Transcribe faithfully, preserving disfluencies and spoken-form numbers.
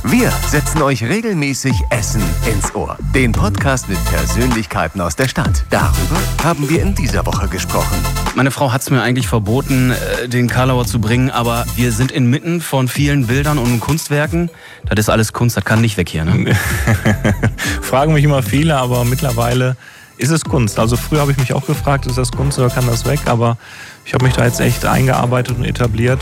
Wir setzen euch regelmäßig Essen ins Ohr. Den Podcast mit Persönlichkeiten aus der Stadt. Darüber haben wir in dieser Woche gesprochen. Meine Frau hat es mir eigentlich verboten, den Karlauer zu bringen, aber wir sind inmitten von vielen Bildern und Kunstwerken. Das ist alles Kunst, das kann nicht weg hier, ne? Fragen mich immer viele, aber mittlerweile ist es Kunst. Also früher habe ich mich auch gefragt, ist das Kunst oder kann das weg? Aber ich habe mich da jetzt echt eingearbeitet und etabliert